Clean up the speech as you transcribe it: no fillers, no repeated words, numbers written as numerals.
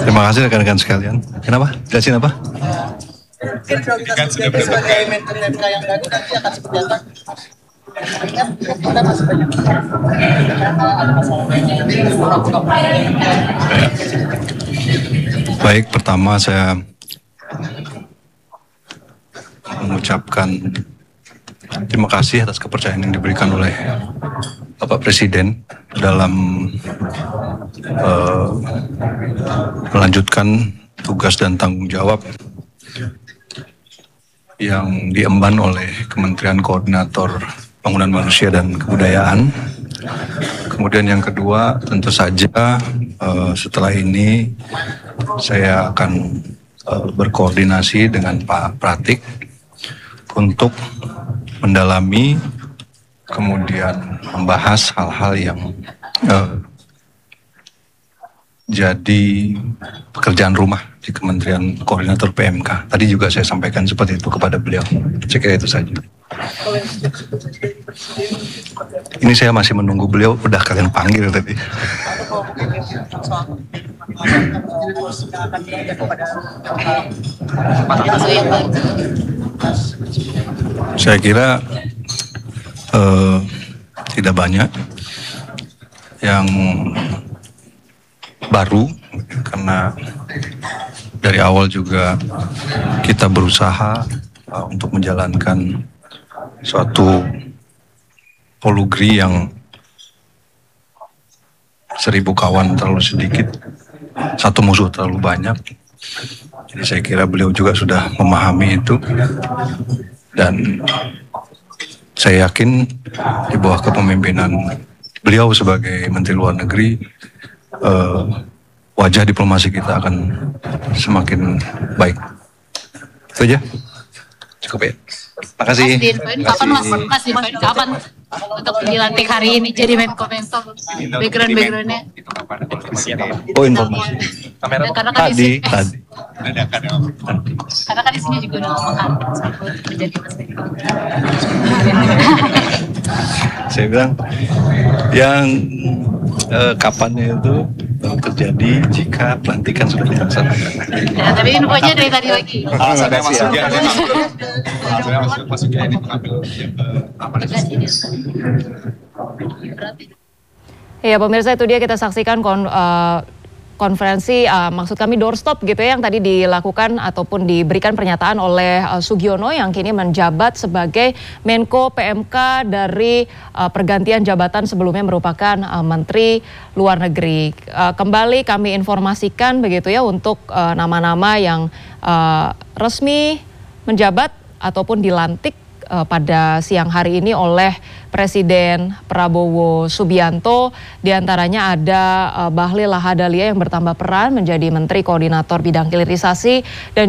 Terima kasih rekan-rekan sekalian. Kenapa? Jelasin apa? Mungkin prioritas Budi sebagai Menko PMK yang baru nanti akan seperti apa? Ingat kita masih banyak ada masalah. Baik, pertama saya mengucapkan terima kasih atas kepercayaan yang diberikan oleh Bapak Presiden dalam melanjutkan tugas dan tanggung jawab yang diemban oleh Kementerian Koordinator Pembangunan Manusia dan Kebudayaan. Kemudian yang kedua, tentu saja setelah ini saya akan berkoordinasi dengan Pak Pratik untuk mendalami, kemudian membahas hal-hal yang jadi pekerjaan rumah di Kementerian Koordinator PMK. Tadi juga saya sampaikan seperti itu kepada beliau. Saya kira itu saja. Ini saya masih menunggu beliau, udah kalian panggil tadi. Saya kira tidak banyak yang baru, karena dari awal juga kita berusaha untuk menjalankan suatu polugri yang 1000 kawan terlalu sedikit, satu musuh terlalu banyak. Jadi saya kira beliau juga sudah memahami itu, dan saya yakin di bawah kepemimpinan beliau sebagai Menteri Luar Negeri, wajah diplomasi kita akan semakin baik. Itu aja. Cukup ya. Terima kasih. Mas Dinfo, kapan untuk dilantik hari ini jadi Menko Menko? Backgroundnya? Oh, informasi. Karena kan Tadi. Karena kan di sini juga udah ngomong kan menjadi Mas Menko. Saya bilang yang kapannya itu baru terjadi jika pelantikan sudah dilaksanakan. Ya, tapi infonya dari tadi lagi. Ya pemirsa, itu dia kita saksikan konferensi, maksud kami doorstop gitu ya, yang tadi dilakukan ataupun diberikan pernyataan oleh Sugiono yang kini menjabat sebagai Menko PMK dari pergantian jabatan sebelumnya merupakan Menteri Luar Negeri. Kembali kami informasikan begitu ya untuk nama-nama yang resmi menjabat ataupun dilantik pada siang hari ini oleh Presiden Prabowo Subianto. Di antaranya ada Bahlil Lahadalia yang bertambah peran menjadi Menteri Koordinator Bidang Hilirisasi dan